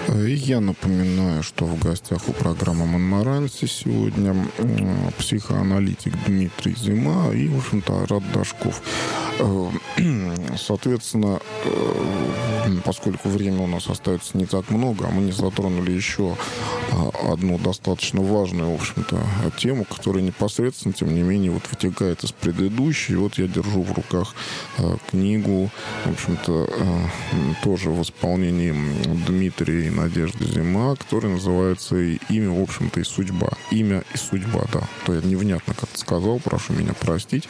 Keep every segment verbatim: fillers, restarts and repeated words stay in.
И я напоминаю, что в гостях у программы «Монмаранси» сегодня психоаналитик Дмитрий Зима и, в общем-то, Айрат Дашков. Соответственно, поскольку времени у нас остается не так много, мы не затронули еще одну достаточно важную, в общем-то, тему, которая непосредственно, тем не менее, вот вытекает из предыдущей. Вот я держу в руках книгу, в общем-то, тоже в исполнении Дмитрия и Надежды Зима, которая называется «Имя, в общем-то, и судьба». «Имя и судьба», да. То я невнятно как-то сказал, прошу меня простить.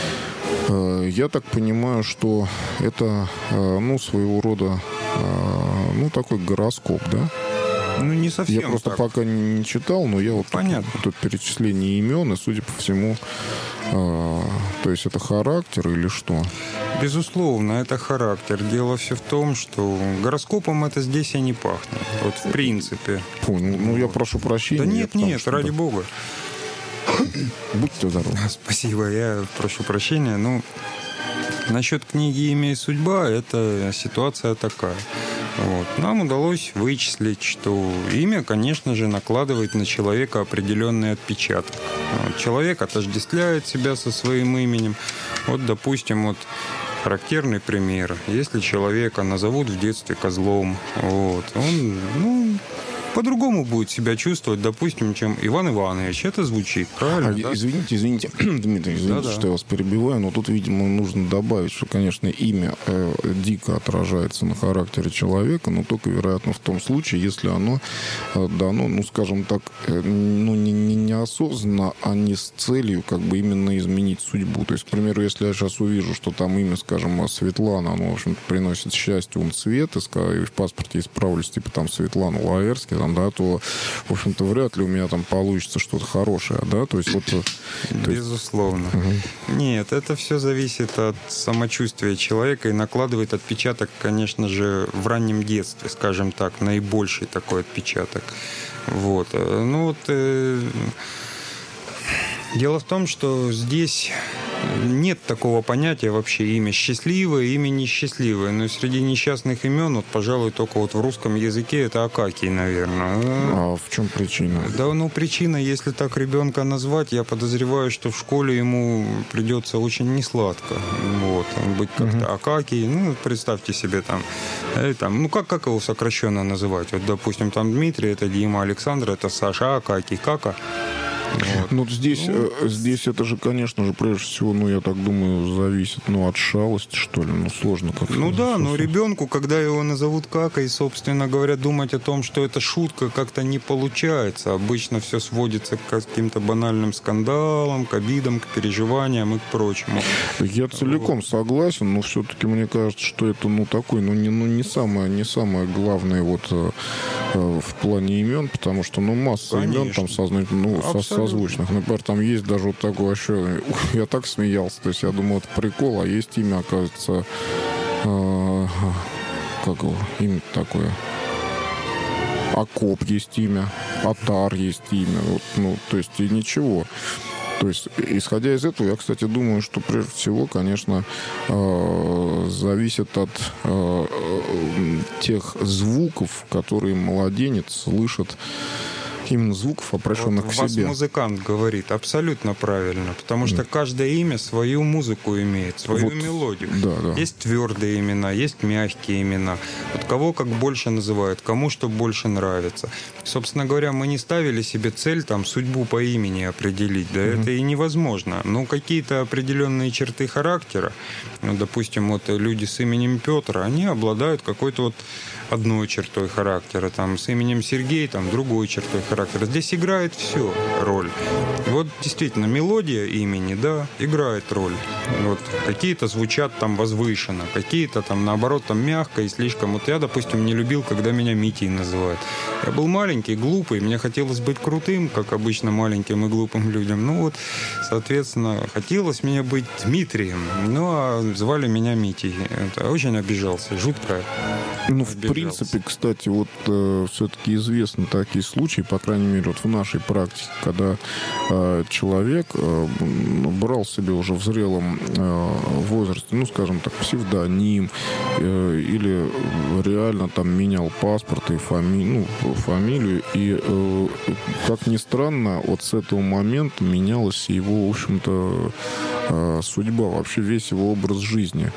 Я так понимаю, что это, ну, своего рода, ну, такой гороскоп, да? Ну, не совсем. Я просто так. пока не читал, но я вот Понятно. Тут, тут перечисление имен, и, судя по всему, э, то есть это характер или что? Безусловно, это характер. Дело все в том, что гороскопом это здесь и не пахнет. Вот в принципе. Понял. Ну, я прошу прощения. Да нет, потому, нет, что, ради да. бога. Будьте здоровы. Спасибо, я прошу прощения. Ну, насчет книги «Имя и судьба» это ситуация такая. Вот. Нам удалось вычислить, что имя, конечно же, накладывает на человека определенный отпечаток. Вот. Человек отождествляет себя со своим именем. Вот, допустим, вот характерный пример. Если человека назовут в детстве козлом, вот, он, ну, по-другому будет себя чувствовать, допустим, чем Иван Иванович. Это звучит, правильно? А, да? Извините, извините, Дмитрий, извините, Да-да. что я вас перебиваю, но тут, видимо, нужно добавить, что, конечно, имя э, дико отражается на характере человека, но только, вероятно, в том случае, если оно э, дано, ну, скажем так, э, ну, не, не, неосознанно, а не с целью, как бы, именно изменить судьбу. То есть, к примеру, если я сейчас увижу, что там имя, скажем, Светлана, оно, в общем-то, приносит счастье, ум, цвет, и, и в паспорте исправлюсь, типа, там, Светлана Лаэрский, там, да, то, в общем-то, вряд ли у меня там получится что-то хорошее, да, то есть вот... То Безусловно. есть... Угу. Нет, это все зависит от самочувствия человека и накладывает отпечаток, конечно же, в раннем детстве, скажем так, наибольший такой отпечаток. Вот. Ну вот... Э... Дело в том, что здесь нет такого понятия вообще имя счастливое, имя несчастливое. Но среди несчастных имен, вот, пожалуй, только вот в русском языке это Акакий, наверное. А в чем причина? Да, ну, причина, если так ребенка назвать, я подозреваю, что в школе ему придется очень несладко. Вот, быть как-то uh-huh. Акакий, ну, представьте себе там, э, там ну, как, как его сокращенно называть? Вот, допустим, там Дмитрий, это Дима, Александр, это Саша, Акакий, Кака. Вот. Ну, здесь, ну, э, здесь это же, конечно же, прежде всего, ну, я так думаю, зависит, ну, от шалости, что ли, ну, сложно как-то. Ну, да, но ребенку, когда его назовут Какой, собственно говоря, думать о том, что это шутка, как-то не получается. Обычно все сводится к каким-то банальным скандалам, к обидам, к переживаниям и к прочему. Я целиком вот. согласен, но все-таки мне кажется, что это, ну, такой, ну, не, ну, не самое, не самое главное вот э, э, в плане имен, потому что, ну, масса Конечно. имен там сознательно, ну, со созвучных. Например, там есть даже вот такой вообще... Я так смеялся. То есть я думал, это прикол, а есть имя, оказывается... Э, как его? Имя такое. Акоп есть имя. Атар есть имя. Вот, ну, то есть и ничего. То есть, исходя из этого, я, кстати, думаю, что прежде всего, конечно, э, зависит от э, тех звуков, которые младенец слышит, именно звуков, обращенных вот к себе. Вас музыкант говорит абсолютно правильно, потому что Нет. каждое имя свою музыку имеет, свою вот, мелодию. Да, да. Есть твердые имена, есть мягкие имена. Вот кого как больше называют, кому что больше нравится. Собственно говоря, мы не ставили себе цель там судьбу по имени определить, да, mm-hmm. это и невозможно. Но какие-то определенные черты характера, ну, допустим, вот люди с именем Петр, они обладают какой-то вот одной чертой характера, там, с именем Сергей, там, другой чертой характера. Здесь играет все роль. Вот действительно, мелодия имени, да, играет роль. Вот какие-то звучат там возвышенно, какие-то там, наоборот, там мягко и слишком. Вот я, допустим, не любил, когда меня Митей называют. Я был маленький, глупый, мне хотелось быть крутым, как обычно маленьким и глупым людям. Ну вот, соответственно, хотелось мне быть Дмитрием, ну а звали меня Митей. Это очень обижался, жутко. Ну, в обижался. принципе, кстати, вот э, все-таки известны такие случаи, по крайней мере, вот в нашей практике, когда э, человек э, брал себе уже в зрелом э, возрасте, ну, скажем так, псевдоним, э, или реально там менял паспорт и фами... ну, фамилию, и, э, как ни странно, вот с этого момента менялась его, в общем-то, э, судьба, вообще весь его образ жизни.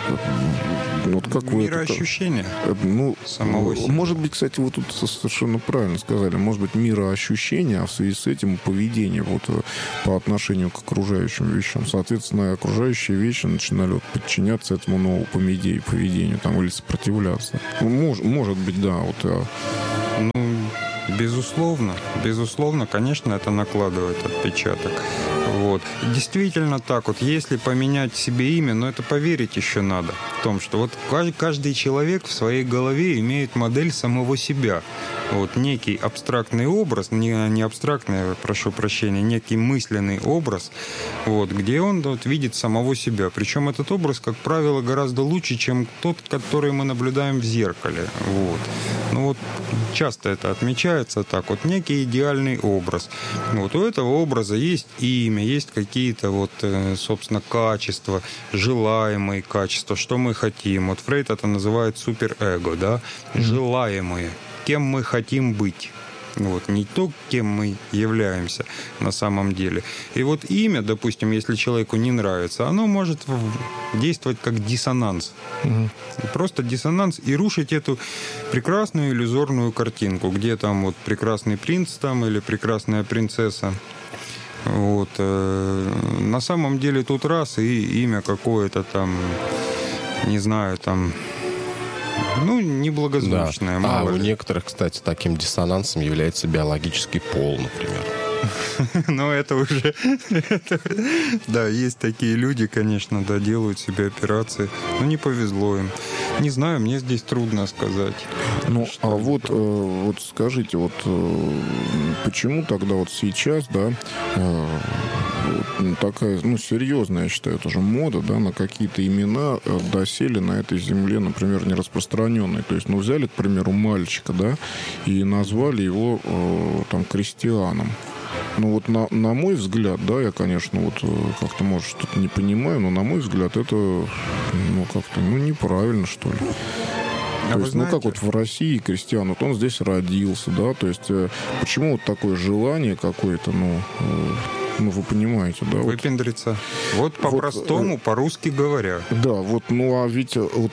Вот как вы мироощущение это, ну, самого себя. Может быть, кстати, вы тут совершенно правильно сказали, может быть, мироощущение, а в связи с этим поведение вот по отношению к окружающим вещам. Соответственно, окружающие вещи начинали вот подчиняться этому новому поведению, поведению там, или сопротивляться. Мож, может быть, да. Вот, ну, безусловно, безусловно, конечно, это накладывает отпечаток. Вот. Действительно так, вот если поменять себе имя, но это поверить еще надо в том, что вот каждый человек в своей голове имеет модель самого себя. Вот некий абстрактный образ, не, не абстрактный, прошу прощения, некий мысленный образ, вот, где он вот, видит самого себя. Причем этот образ, как правило, гораздо лучше, чем тот, который мы наблюдаем в зеркале. Вот. Ну вот часто это отмечается так, вот некий идеальный образ. Вот у этого образа есть имя, есть какие-то вот, собственно, качества, желаемые качества, что мы хотим. Вот Фрейд это называет суперэго, да, желаемые. Кем мы хотим быть. Вот, не то, кем мы являемся на самом деле. И вот имя, допустим, если человеку не нравится, оно может действовать как диссонанс. Угу. Просто диссонанс и рушить эту прекрасную иллюзорную картинку, где там вот прекрасный принц там или прекрасная принцесса. Вот. На самом деле тут раз и имя какое-то там, не знаю, там... Ну, неблагозвучное. Да. А у некоторых, кстати, таким диссонансом является биологический пол, например. Ну, это уже... Да, есть такие люди, конечно, да, делают себе операции. Но не повезло им. Не знаю, мне здесь трудно сказать. Ну, а вот, вот скажите, вот почему тогда вот сейчас, да, такая, ну, серьезная, я считаю, тоже мода, да, на какие-то имена доселе на этой земле, например, не распространенные. То есть, ну, взяли, к примеру, мальчика, да, и назвали его там Кристианом. Ну вот на, на мой взгляд, да, я, конечно, вот как-то, может, что-то не понимаю, но на мой взгляд это, ну, как-то, ну, неправильно, что ли. А то есть, знаете... ну, как вот в России Кристиан, вот он здесь родился, да, то есть, почему вот такое желание какое-то, ну, ну, вы понимаете, да? Выпендриться. Вот, вот по-простому, вот, по-русски говоря. Да, вот, ну, а ведь вот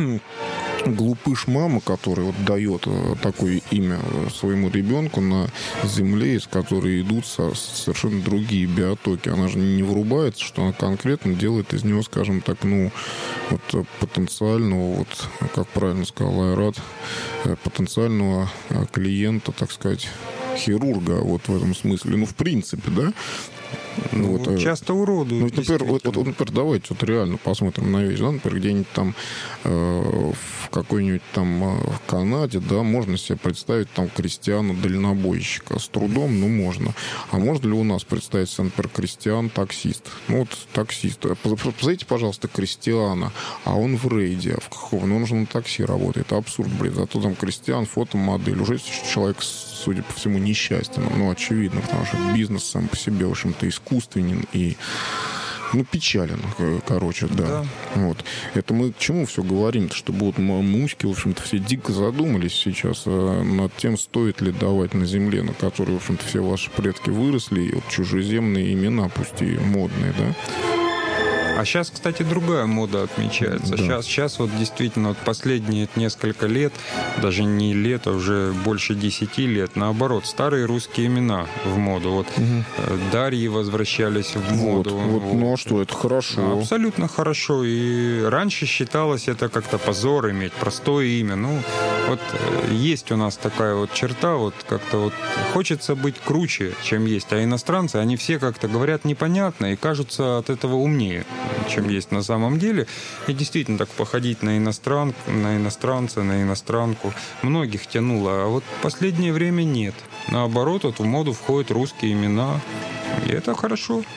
глупыш мама, который вот дает такое имя своему ребенку на земле, из которой идут совершенно другие биотоки. Она же не врубается, что она конкретно делает из него, скажем так, ну, вот потенциального, вот, как правильно сказал Айрат, потенциального клиента, так сказать, хирурга, вот в этом смысле. Ну, в принципе, да? Ну, вот, часто уродуют. Ну, вот, например, вот, вот, например, давайте вот реально посмотрим на вещь. Да? Например, где-нибудь там э, в какой-нибудь там э, в Канаде, да, можно себе представить там крестьяна-дальнобойщика. С трудом, ну, можно. А можно ли у нас представить себе, например, крестьян-таксист? Ну, вот таксист. Позовите, пожалуйста, крестьяна, а он в рейде. В какого? Ну, он же на такси работает. Это абсурд, блин. Зато там крестьян, фотомодель. Уже человек, судя по всему, несчастен. Ну, очевидно, потому что бизнес сам по себе, в общем-то, искусственен и, ну, печален, короче, да. да. Вот. Это мы к чему все говорим? Чтобы вот муськи, в общем-то, все дико задумались сейчас над тем, стоит ли давать на земле, на которой, в общем-то, все ваши предки выросли, и вот чужеземные имена, пусть и модные, да. А сейчас, кстати, другая мода отмечается. Да. Сейчас, сейчас вот действительно вот последние несколько лет, даже не лет, а уже больше десяти лет, наоборот, старые русские имена в моду. Вот угу. Дарьи возвращались в моду. Вот, вот, вот. Ну а что, это хорошо. Абсолютно хорошо. И раньше считалось это как-то позор иметь простое имя. Ну, вот есть у нас такая вот черта, вот как-то вот хочется быть круче, чем есть. А иностранцы, они все как-то говорят непонятно и кажутся от этого умнее, чем есть на самом деле. И действительно так походить на иностран, на иностранца, на иностранку многих тянуло. А вот в последнее время нет. Наоборот, вот в моду входят русские имена. И это хорошо.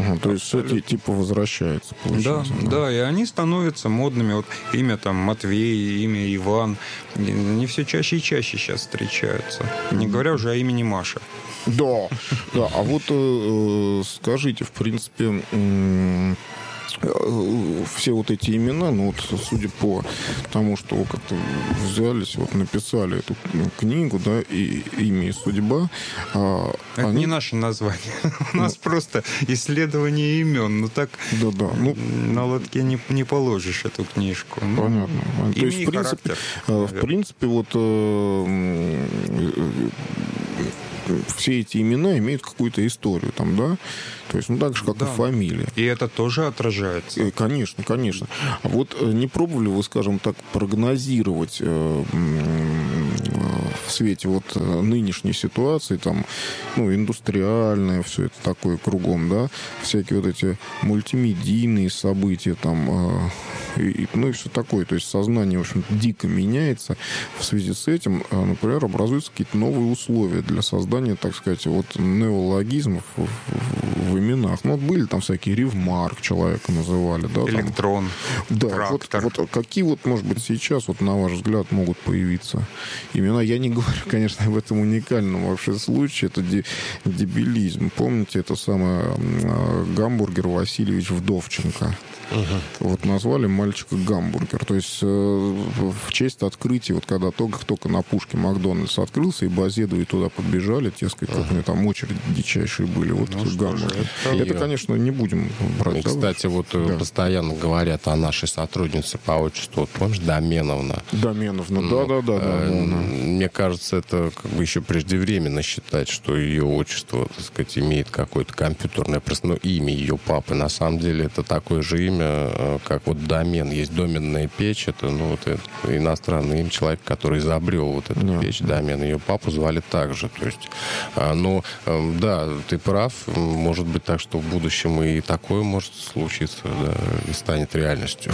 Угу, то есть Абсолютно. эти типа возвращаются, получается. Да, да, да, и они становятся модными. Вот имя там Матвей, имя Иван. Они все чаще и чаще сейчас встречаются. Не говоря уже о имени Маша. Да, да. А вот э, скажите, в принципе, э, все вот эти имена, ну вот, судя по тому, что вы как-то взялись, вот написали эту книгу, да, и имя и судьба. А, это они... не наше название. У нас просто исследование имен. Ну так Да-да. Ну, на лотке не, не положишь эту книжку. Ну, понятно. То есть, в принципе, в принципе, вот э, все эти имена имеют какую-то историю там, да? То есть, ну, так же, как да. и фамилия. И это тоже отражается. И, конечно, конечно. А вот не пробовали вы, скажем так, прогнозировать э, в свете вот нынешней ситуации, там, ну, индустриальное, все это такое кругом, да, всякие вот эти мультимедийные события, там, э, и, ну, и все такое. То есть сознание, в общем, дико меняется. В связи с этим, э, например, образуются какие-то новые условия для создания, так сказать, вот неологизмов в, в, в именах. Ну, вот были там всякие Ревмарк человека называли, да? Электрон, там. Да, вот, вот какие вот, может быть, сейчас, вот на ваш взгляд, могут появиться имена? Я не говорю, конечно, об этом уникальном вообще случае. Это де- дебилизм. Помните, это самое э, Гамбургер Васильевич Вдовченко? Угу. Вот назвали мальчика Гамбургер. То есть э, в честь открытия, вот когда только-только на Пушке Макдональдс открылся, и Базедовы туда подбежали, те, сказать, как у них там очереди дичайшие были. Вот ну, Гамбургер. Это, это, конечно, не будем брать. И, да, кстати, вот да. постоянно говорят о нашей сотруднице по отчеству. Вот, помнишь, Доменовна? Доменовна, да-да-да. Э, мне кажется, это как бы еще преждевременно считать, что ее отчество, так сказать, имеет какое-то компьютерное просто, ну, имя ее папы. На самом деле это такое же имя, как вот домен. Есть доменная печь, это, ну, вот это иностранный имя человека, который изобрел вот эту да. печь, домен. Ее папу звали так же. То есть, ну, да, ты прав. Может быть так, что в будущем и такое может случиться, да, и станет реальностью.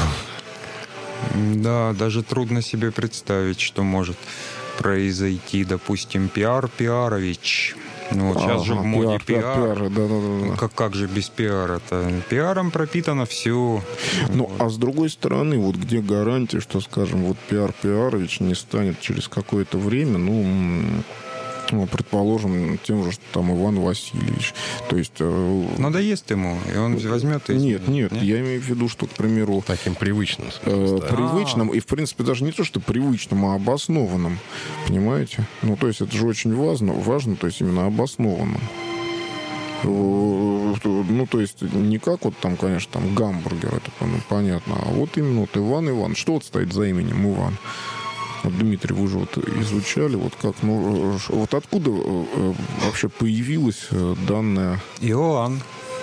Да, даже трудно себе представить, что может произойти, допустим, Пиар Пиарович. Ну, вот ага, сейчас же в моде пиар. пиар. пиар да, да, да. Как, как же без пиара-то? Пиаром пропитано все. Ну, вот. А с другой стороны, вот где гарантия, что, скажем, вот Пиар Пиарович не станет через какое-то время, ну... Ну, предположим, тем же, что там Иван Васильевич. То есть... Э, надоест ему, и он возьмет... И нет, нет, нет, я имею в виду, что, к примеру... Таким привычным. Э, да. Привычным, и, в принципе, даже не то, что привычным, а обоснованным. Понимаете? Ну, то есть, это же очень важно, важно, то есть, именно обоснованным. Ну, то есть, не как вот там, конечно, там гамбургер, это ну, понятно, а вот именно вот Иван Иван. Что вот стоит за именем Иван? Дмитрий, вы же вот изучали, вот как, ну, вот откуда э, вообще появилась данная... Иоанн.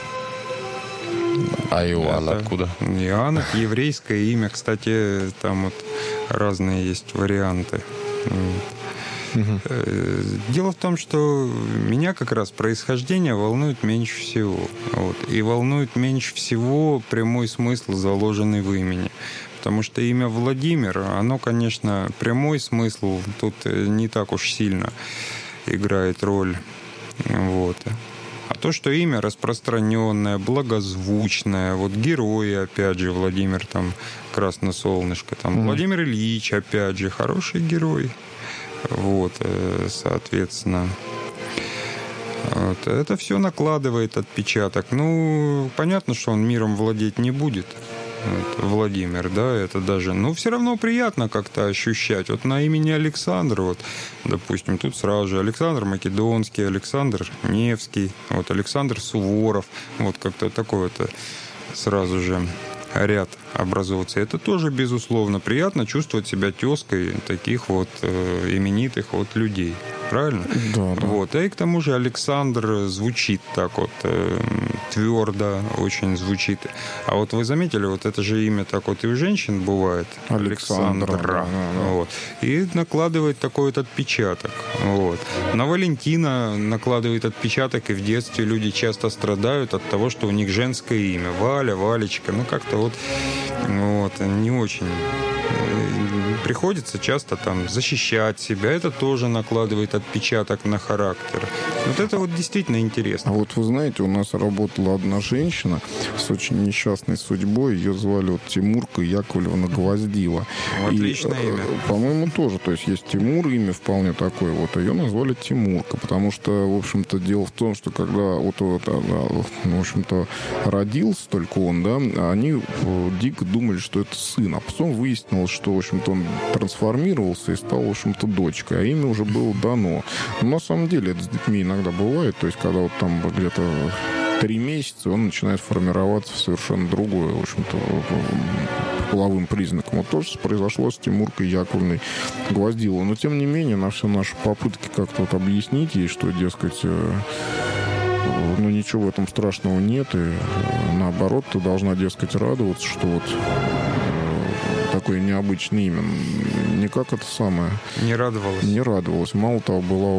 А Иоанн это, откуда? Иоанн — это еврейское имя. Кстати, там вот разные есть варианты. Угу. Дело в том, что меня как раз происхождение волнует меньше всего. Вот. И волнует меньше всего прямой смысл, заложенный в имени. Потому что имя Владимир, оно, конечно, прямой смысл тут не так уж сильно играет роль. Вот. А то, что имя распространенное, благозвучное, вот герои, опять же, Владимир там Красносолнышко, там mm. Владимир Ильич, опять же, хороший герой. Вот, соответственно. Вот. Это все накладывает отпечаток. Ну, понятно, что он миром владеть не будет. Вот, Владимир, да, это даже, ну, все равно приятно как-то ощущать. Вот на имени Александр, вот, допустим, тут сразу же Александр Македонский, Александр Невский, вот, Александр Суворов, вот, как-то такой вот сразу же ряд образовывается. Это тоже, безусловно, приятно чувствовать себя тезкой таких вот э, именитых вот людей. Правильно? Да, да. Вот. А и к тому же Александр звучит так вот э, твердо, очень звучит. А вот вы заметили, вот это же имя так вот и у женщин бывает. Александра. Александра. Да, да. Вот. И накладывает такой вот отпечаток. Вот. На Валентина накладывает отпечаток, и в детстве люди часто страдают от того, что у них женское имя. Валя, Валечка. Ну, как-то вот, вот не очень... Приходится часто там защищать себя. Это тоже накладывает отпечаток на характер. Вот это вот действительно интересно. А вот вы знаете, у нас работала одна женщина с очень несчастной судьбой. Ее звали вот Тимурка Яковлевна Гвоздила. Отличное и, имя. По-моему, тоже. То есть есть Тимур, имя вполне такое. Вот ее назвали Тимурка, потому что, в общем-то, дело в том, что когда вот, вот в общем-то, родился только он, да, они дико думали, что это сын. А потом выяснилось, что, в общем-то, он трансформировался и стал, в общем-то, дочкой. А имя уже было дано. Но на самом деле это с детьми иногда бывает. То есть, когда вот там где-то три месяца, он начинает формироваться в совершенно другое, в общем-то, половым признаком. Вот то же произошло с Тимуркой Яковлевной Гвоздиловой. Но, тем не менее, на все наши попытки как-то вот объяснить ей, что, дескать, ну, ничего в этом страшного нет, и наоборот, ты должна, дескать, радоваться, что вот такое необычное имя. Никак это самое... Не радовалась. Не радовалась. Мало того, была